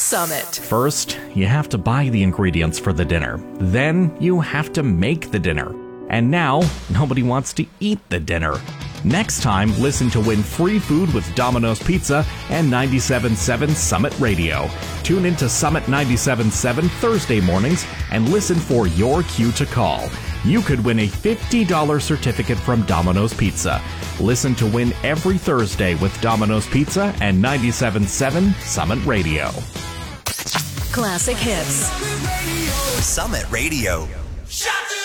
Summit. First, you have to buy the ingredients for the dinner. Then, you have to make the dinner. And now, nobody wants to eat the dinner. Next time, listen to win free food with Domino's Pizza and 97.7 Summit Radio. Tune into Summit 97.7 Thursday mornings and listen for your cue to call. You could win a $50 certificate from Domino's Pizza. Listen to win every Thursday with Domino's Pizza and 97.7 Summit Radio. Classic hits. Summit Radio. Shut